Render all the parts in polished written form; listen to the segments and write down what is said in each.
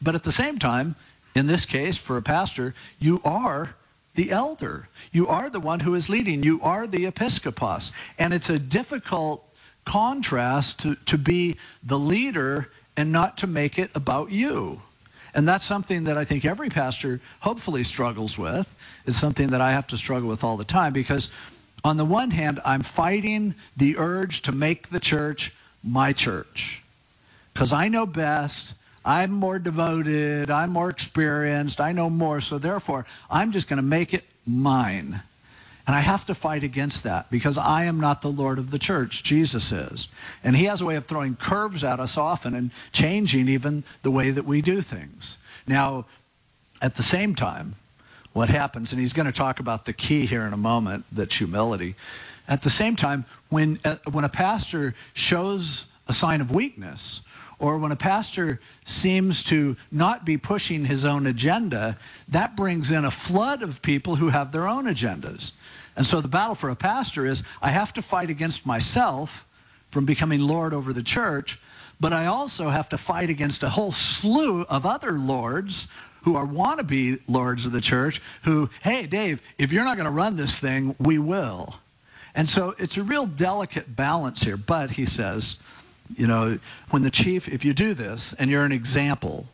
But at the same time, in this case, for a pastor, you are the elder. You are the one who is leading. You are the episkopos. And it's a difficult contrast to be the leader and not to make it about you. And that's something that I think every pastor hopefully struggles with. It's something that I have to struggle with all the time, because on the one hand, I'm fighting the urge to make the church my church. Because I know best, I'm more devoted, I'm more experienced, I know more, so therefore I'm just going to make it mine. And I have to fight against that, because I am not the Lord of the church. Jesus is. And he has a way of throwing curves at us often and changing even the way that we do things. Now, at the same time, what happens, and he's going to talk about the key here in a moment, that's humility. At the same time, when a pastor shows a sign of weakness, or when a pastor seems to not be pushing his own agenda, that brings in a flood of people who have their own agendas. And so the battle for a pastor is, I have to fight against myself from becoming Lord over the church, but I also have to fight against a whole slew of other lords who are wannabe lords of the church who, hey, Dave, if you're not going to run this thing, we will. And so it's a real delicate balance here. But he says, you know, when the chief, if you do this and you're an example,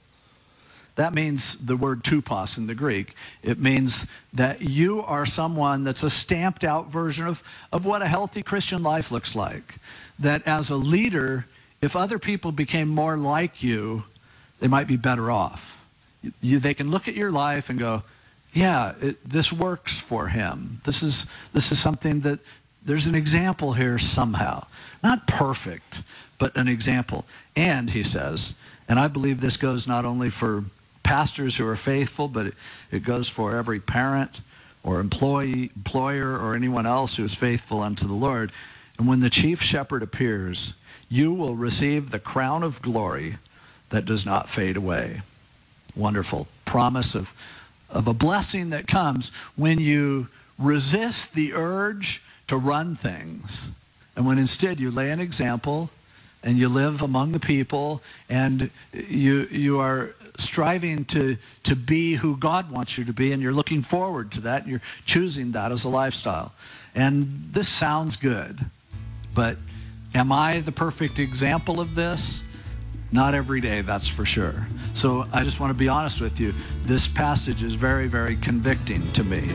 that means the word tupos in the Greek. It means that you are someone that's a stamped out version of what a healthy Christian life looks like. That as a leader, if other people became more like you, they might be better off. They can look at your life and go, yeah, this works for him. This is something that there's an example here somehow. Not perfect, but an example. And he says, and I believe this goes not only for pastors who are faithful, but it goes for every parent or employer or anyone else who is faithful unto the Lord. And when the chief shepherd appears, you will receive the crown of glory that does not fade away. Wonderful promise of a blessing that comes when you resist the urge to run things, and when instead you lay an example and you live among the people, and you are striving to be who God wants you to be, and you're looking forward to that, and you're choosing that as a lifestyle. And this sounds good, but am I the perfect example of this? Not every day, that's for sure. So I just want to be honest with you. This passage is very, very convicting to me.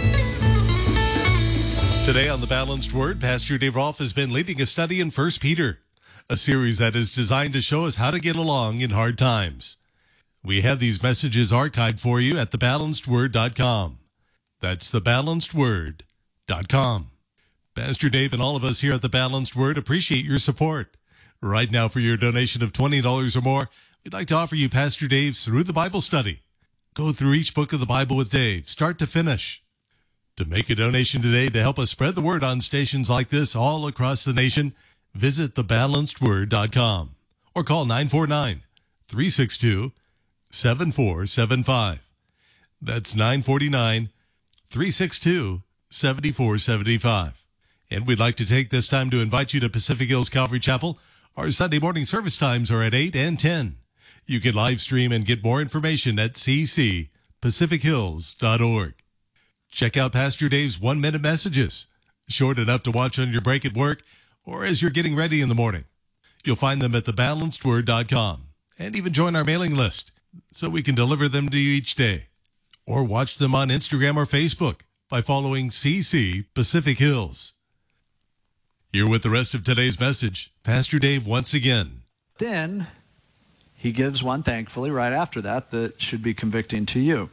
Today on The Balanced Word, Pastor Dave Rolfe has been leading a study in 1 Peter, a series that is designed to show us how to get along in hard times. We have these messages archived for you at thebalancedword.com. That's thebalancedword.com. Pastor Dave and all of us here at The Balanced Word appreciate your support. Right now, for your donation of $20 or more, we'd like to offer you Pastor Dave's Through the Bible study. Go through each book of the Bible with Dave, start to finish. To make a donation today to help us spread the word on stations like this all across the nation, visit thebalancedword.com or call 949-362-7475. That's 949-362-7475. And we'd like to take this time to invite you to Pacific Hills Calvary Chapel. Our Sunday morning service times are at 8 and 10. You can live stream and get more information at ccpacifichills.org. Check out Pastor Dave's 1-minute messages, short enough to watch on your break at work or as you're getting ready in the morning. You'll find them at thebalancedword.com, and even join our mailing list so we can deliver them to you each day. Or watch them on Instagram or Facebook by following CC Pacific Hills. Here with the rest of today's message, Pastor Dave once again. Then he gives one, thankfully, right after that should be convicting to you.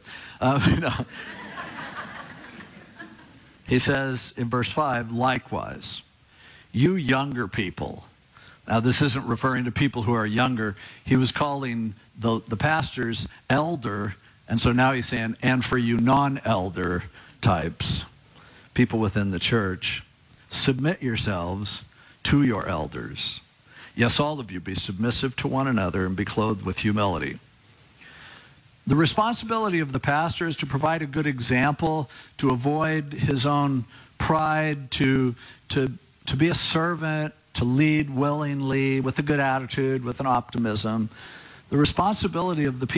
He says in verse 5, likewise, you younger people. Now, this isn't referring to people who are younger. He was calling the pastors elder, and so now he's saying, and for you non-elder types, people within the church, submit yourselves to your elders. Yes, all of you, be submissive to one another and be clothed with humility. The responsibility of the pastor is to provide a good example, to avoid his own pride, to be a servant, to lead willingly with a good attitude, with an optimism. The responsibility of the